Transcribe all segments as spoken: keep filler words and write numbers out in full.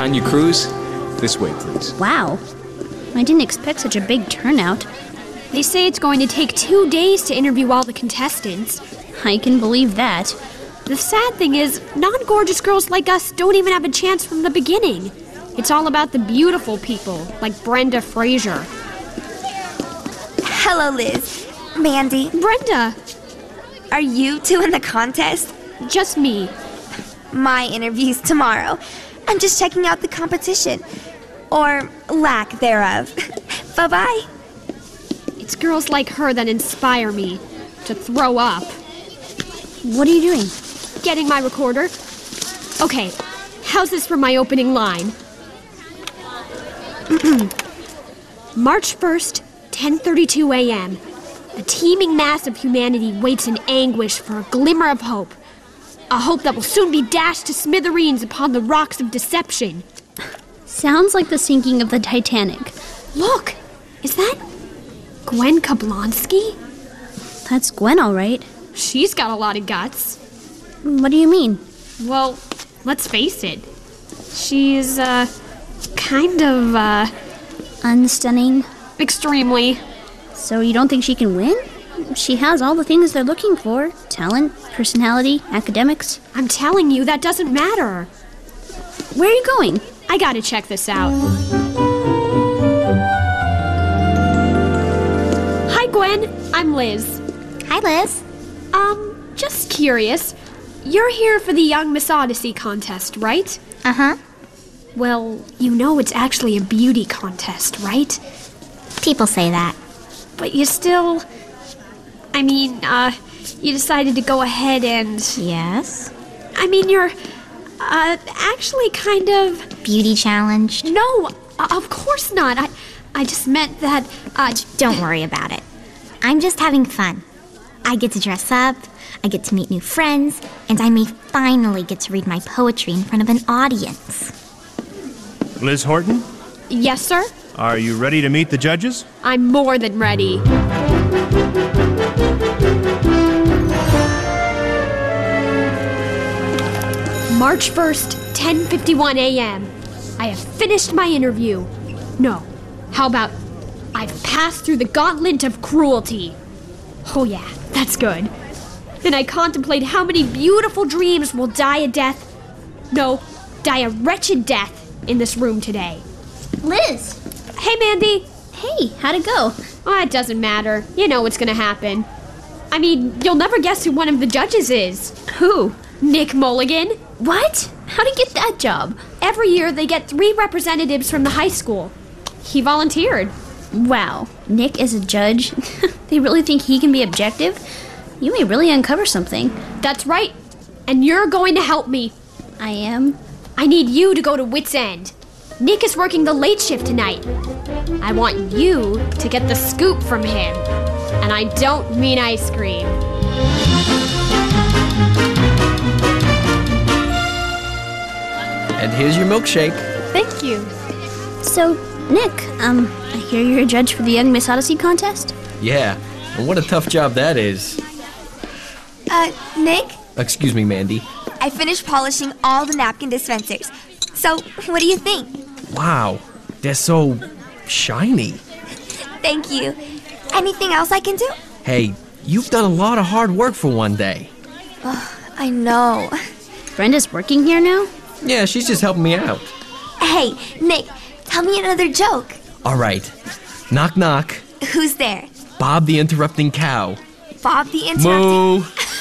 on your cruise? This way, please. Wow. I didn't expect such a big turnout. They say it's going to take two days to interview all the contestants. I can believe that. The sad thing is, non-gorgeous girls like us don't even have a chance from the beginning. It's all about the beautiful people, like Brenda Fraser. Hello, Liz. Mandy. Brenda! Are you two in the contest? Just me. My interview's tomorrow. I'm just checking out the competition. Or lack thereof. Bye-bye. It's girls like her that inspire me to throw up. What are you doing? Getting my recorder. Okay, how's this for my opening line? March first, ten thirty-two a.m. A teeming mass of humanity waits in anguish for a glimmer of hope. A hope that will soon be dashed to smithereens upon the rocks of deception. Sounds like the sinking of the Titanic. Look! Is that Gwen Kablonsky? That's Gwen, all right. She's got a lot of guts. What do you mean? Well, let's face it. She's, uh, kind of, uh... Unstunning? Extremely. So you don't think she can win? She has all the things they're looking for. Talent, personality, academics. I'm telling you, that doesn't matter. Where are you going? I gotta check this out. Hi, Gwen. I'm Liz. Hi, Liz. Um, just curious. You're here for the Young Miss Odyssey contest, right? Uh-huh. Well, you know it's actually a beauty contest, right? People say that. But you still... I mean, uh, you decided to go ahead and... Yes? I mean, you're, uh, actually kind of... Beauty challenged? No, uh, of course not. I, I just meant that, uh... Don't worry about it. I'm just having fun. I get to dress up, I get to meet new friends, and I may finally get to read my poetry in front of an audience. Liz Horton, Yes, sir? are you ready to meet the judges? I'm more than ready. March first, ten fifty-one a.m. I have finished my interview. No, how about I've passed through the gauntlet of cruelty. Oh yeah, that's good. Then I contemplate how many beautiful dreams will die a death. No, die a wretched death in this room today. Liz! Hey, Mandy. Hey, how'd it go? Oh, it doesn't matter. You know what's gonna happen. I mean, you'll never guess who one of the judges is. Who? Nick Mulligan. What? How'd he get that job? Every year, they get three representatives from the high school. He volunteered. Wow, Nick is a judge? They really think he can be objective? You may really uncover something. That's right. And you're going to help me. I am? I need you to go to Wits End. Nick is working the late shift tonight. I want you to get the scoop from him. And I don't mean ice cream. And here's your milkshake. Thank you. So, Nick, um, I hear you're a judge for the Young Miss Odyssey contest? Yeah, and what a tough job that is. Uh, Nick? Excuse me, Mandy. I finished polishing all the napkin dispensers. So, what do you think? Wow, they're so shiny. Thank you. Anything else I can do? Hey, you've done a lot of hard work for one day. Oh, I know. Brenda's working here now? Yeah, she's just helping me out. Hey, Nick, tell me another joke. All right. Knock, knock. Who's there? Bob the interrupting cow. Bob the interrupting... Moo!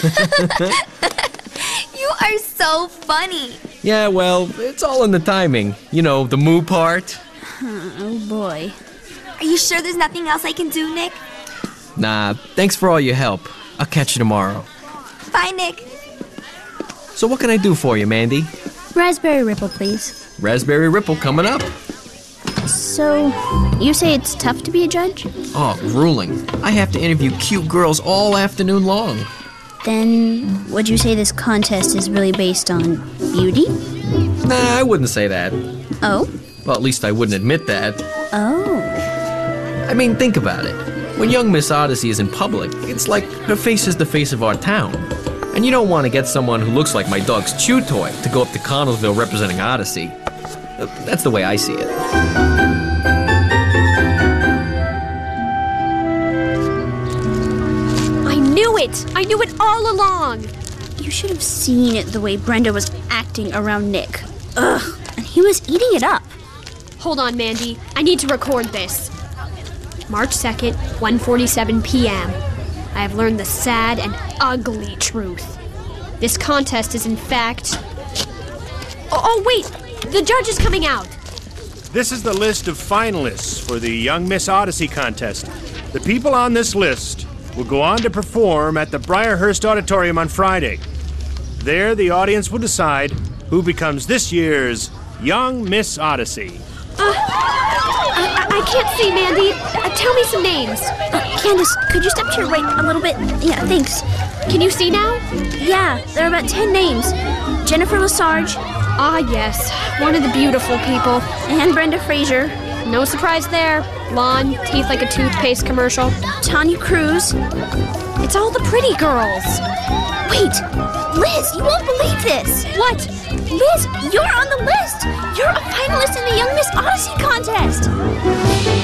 You are so funny. Yeah, well, it's all in the timing. You know, the moo part. Oh, boy. Are you sure there's nothing else I can do, Nick? Nah, thanks for all your help. I'll catch you tomorrow. Bye, Nick. So what can I do for you, Mandy? Raspberry Ripple, please. Raspberry Ripple coming up. So, you say it's tough to be a judge? Oh, grueling. I have to interview cute girls all afternoon long. Then, would you say this contest is really based on beauty? Nah, I wouldn't say that. Oh? Well, at least I wouldn't admit that. Oh. I mean, think about it. When young Miss Odyssey is in public, it's like her face is the face of our town. And you don't want to get someone who looks like my dog's chew toy to go up to Connellsville representing Odyssey. That's the way I see it. I knew it! I knew it all along! You should have seen it the way Brenda was acting around Nick. Ugh, and he was eating it up. Hold on, Mandy. I need to record this. March second, one forty-seven p.m. I have learned the sad and ugly truth. This contest is in fact... Oh, oh wait! The judge is coming out! This is the list of finalists for the Young Miss Odyssey contest. The people on this list will go on to perform at the Briarhurst Auditorium on Friday. There, the audience will decide who becomes this year's Young Miss Odyssey. Uh, I, I can't see, Mandy. Uh, tell me some names. Uh, Candace, could you step to your right a little bit? Yeah, thanks. Can you see now? Yeah, there are about ten names. Jennifer Lesarge. Ah, yes. One of the beautiful people. And Brenda Fraser. No surprise there. Blonde, teeth like a toothpaste commercial. Tanya Cruz. It's all the pretty girls. Wait, Liz, you won't believe this. What? Liz, you're on the list. You're a finalist in the Young Miss Odyssey contest.